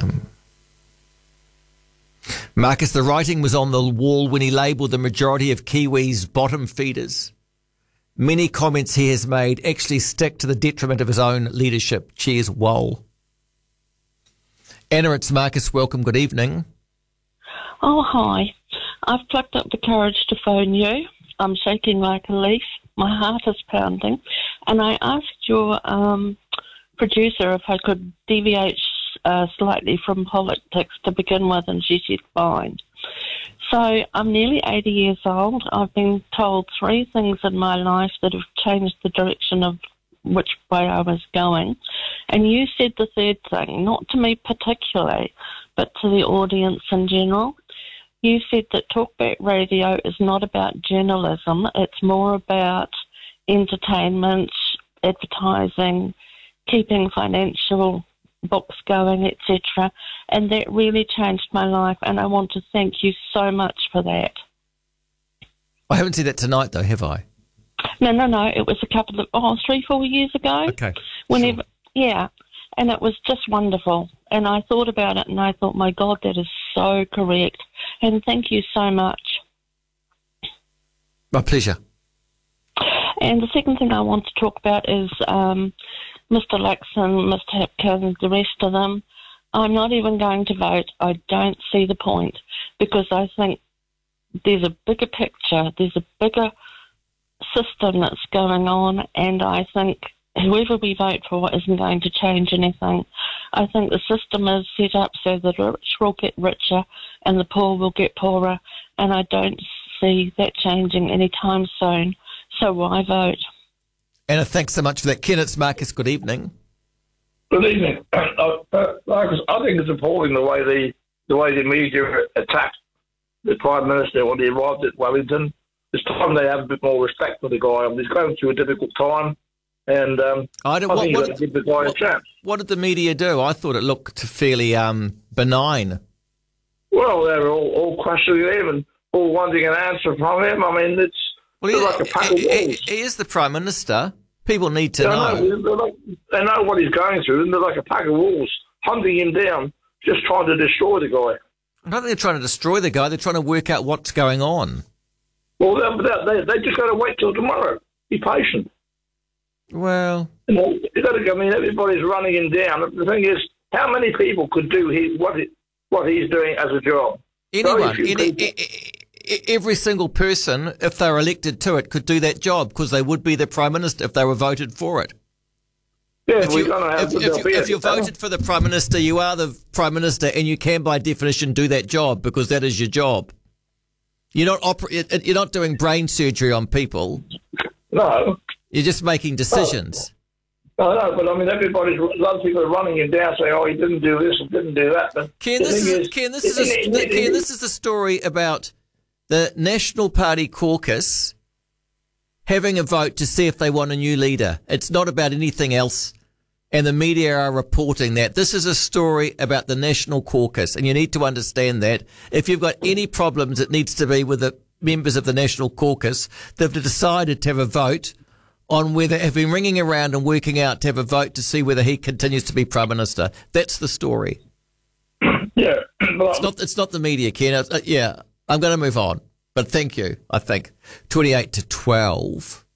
Marcus, the writing was on the wall when he labelled the majority of Kiwis bottom feeders. Many comments he has made actually stick to the detriment of his own leadership. Cheers, Wol. Anna, it's Marcus. Welcome. Good evening. Oh, hi. I've plucked up the courage to phone you. I'm shaking like a leaf. My heart is pounding. And I asked your producer if I could deviate slightly from politics to begin with, and she said fine. So I'm nearly 80 years old. I've been told three things in my life that have changed the direction of which way I was going. And you said the third thing, not to me particularly, but to the audience in general. You said that talkback radio is not about journalism. It's more about entertainment, advertising, keeping financial books going, etc. And that really changed my life, and I want to thank you so much for that. I haven't said that tonight, though, have I? No. It was a couple of 3-4 years ago. Okay. Whenever, sure. Yeah, and it was just wonderful. And I thought about it, and I thought, my God, that is so correct. And thank you so much. My pleasure. And the second thing I want to talk about is Mr. Laxon, Mr. Hipkins, the rest of them. I'm not even going to vote. I don't see the point, because I think there's a bigger picture. There's a bigger system that's going on, and I think whoever we vote for isn't going to change anything. I think the system is set up so that the rich will get richer and the poor will get poorer, and I don't see that changing anytime soon. So why vote? Anna, thanks so much for that. Ken, it's Marcus. Good evening. Good evening. Marcus, I think it's appalling the way the media attacked the Prime Minister when he arrived at Wellington. It's time they have a bit more respect for the guy. He's going through a difficult time, and I think you've got to give the guy a chance. What did the media do? I thought it looked fairly benign. Well, they're all questioning him and all wanting an answer from him. I mean, it's like a pack of wolves. He is the Prime Minister. People need to know. They know what he's going through, and they're like a pack of wolves hunting him down, just trying to destroy the guy. I don't think they're trying to destroy the guy. They're trying to work out what's going on. Well, they just got to wait till tomorrow. Be patient. Well, you got to. I mean, everybody's running him down. The thing is, how many people could do what he's doing as a job? Anyone, every single person, if they were elected to it, could do that job, because they would be the Prime Minister if they were voted for it. Yeah, if you're voted for the Prime Minister, you are the Prime Minister, and you can, by definition, do that job because that is your job. You're not doing brain surgery on people. No. You're just making decisions. No, but I mean, a lot of people are running him down, saying, "Oh, he didn't do this and didn't do that." But Ken, this is a story about the National Party caucus having a vote to see if they want a new leader. It's not about anything else, and the media are reporting that. This is a story about the National Caucus, and you need to understand that. If you've got any problems, it needs to be with the members of the National Caucus. They've decided to have a vote on whether, have been ringing around and working out to have a vote to see whether he continues to be Prime Minister. That's the story. Yeah. It's not the media, Ken. I'm going to move on. But thank you, I think. 28 to 12.